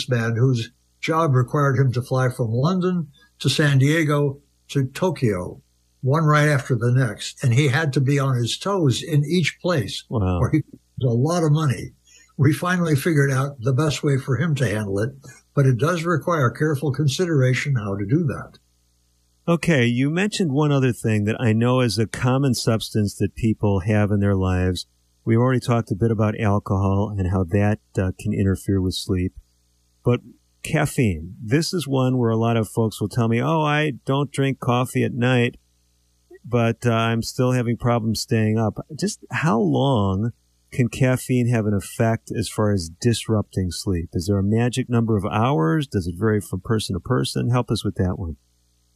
businessman whose job required him to fly from London to San Diego to Tokyo, one right after the next. And he had to be on his toes in each place. Wow. Or he was a lot of money. We finally figured out the best way for him to handle it, but it does require careful consideration how to do that. Okay, you mentioned one other thing that I know is a common substance that people have in their lives. We've already talked a bit about alcohol and how that can interfere with sleep. But caffeine, this is one where a lot of folks will tell me, oh, I don't drink coffee at night, but I'm still having problems staying up. Just how long can caffeine have an effect as far as disrupting sleep? Is there a magic number of hours? Does it vary from person to person? Help us with that one.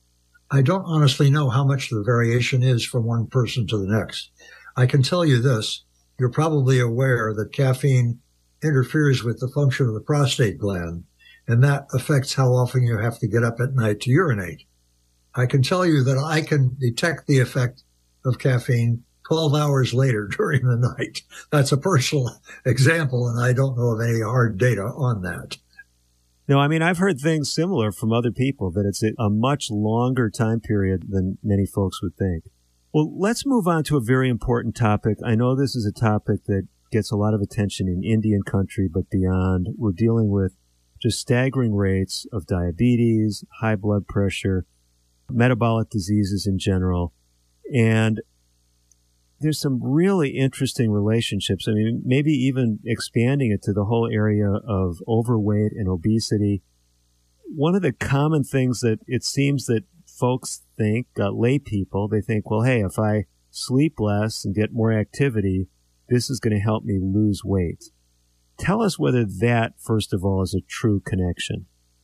I don't honestly know how much the variation is from one person to the next. I can tell you this. You're probably aware that caffeine interferes with the function of the prostate gland, and that affects how often you have to get up at night to urinate. I can tell you that I can detect the effect of caffeine 12 hours later during the night. That's a personal example, and I don't know of any hard data on that. No, I mean, I've heard things similar from other people, that it's a much longer time period than many folks would think. Well, let's move on to a very important topic. I know this is a topic that gets a lot of attention in Indian country, but beyond. We're dealing with just staggering rates of diabetes, high blood pressure, metabolic diseases in general. And there's some really interesting relationships. I mean, maybe even expanding it to the whole area of overweight and obesity. One of the common things that it seems that folks think, lay people, they think, well, hey, if I sleep less and get more activity, this is going to help me lose weight. Tell us whether that, first of all, is a true connection.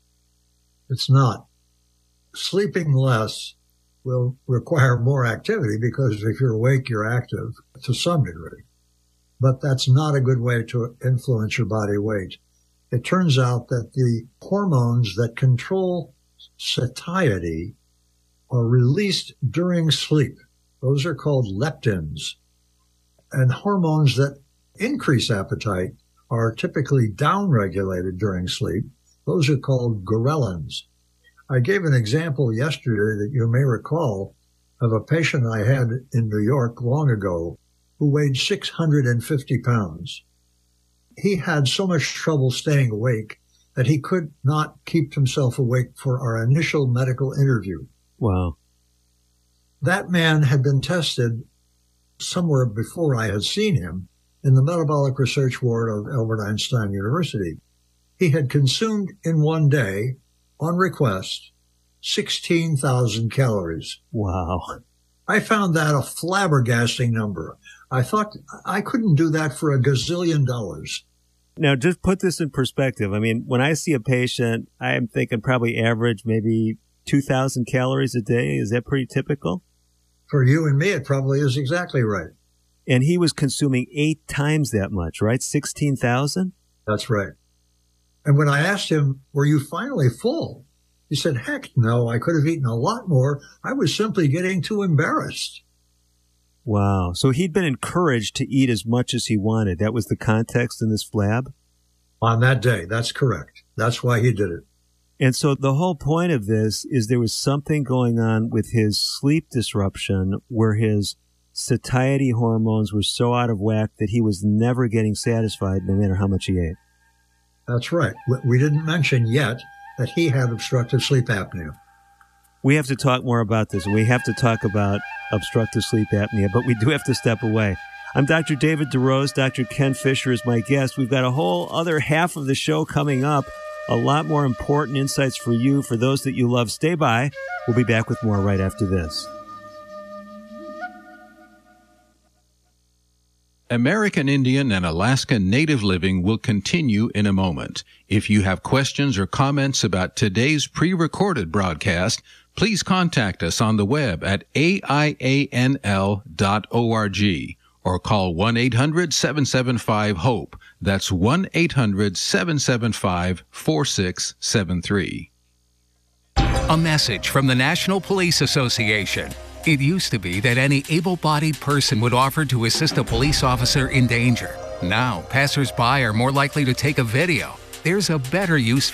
It's not. Sleeping less will require more activity because if you're awake, you're active to some degree. But that's not a good way to influence your body weight. It turns out that the hormones that control satiety are released during sleep. Those are called leptins. And hormones that increase appetite are typically downregulated during sleep. Those are called ghrelins. I gave an example yesterday that you may recall of a patient I had in New York long ago who weighed 650 pounds. He had so much trouble staying awake that he could not keep himself awake for our initial medical interview. Wow. That man had been tested somewhere before I had seen him in the metabolic research ward of Albert Einstein University. He had consumed in one day, on request, 16,000 calories. Wow. I found that a flabbergasting number. I thought I couldn't do that for a gazillion dollars. Now, just put this in perspective. I mean, when I see a patient, I'm thinking probably average maybe 2,000 calories a day. Is that pretty typical? For you and me, it probably is exactly right. And he was consuming 8 times that much, right? 16,000? That's right. And when I asked him, were you finally full? He said, heck no, I could have eaten a lot more. I was simply getting too embarrassed. Wow. So he'd been encouraged to eat as much as he wanted. That was the context in this flab? On that day, that's correct. That's why he did it. And so the whole point of this is there was something going on with his sleep disruption where his satiety hormones were so out of whack that he was never getting satisfied no matter how much he ate. That's right. We didn't mention yet that he had obstructive sleep apnea. We have to talk more about this. We have to talk about obstructive sleep apnea, but we do have to step away. I'm Dr. David DeRose. Dr. Ken Fisher is my guest. We've got a whole other half of the show coming up. A lot more important insights for you, for those that you love. Stay by. We'll be back with more right after this. American Indian and Alaska Native Living will continue in a moment. If you have questions or comments about today's pre-recorded broadcast, please contact us on the web at aianl.org or call 1-800-775-HOPE. That's 1-800-775-4673. A message from the National Police Association. It used to be that any able-bodied person would offer to assist a police officer in danger. Now, passers-by are more likely to take a video. There's a better use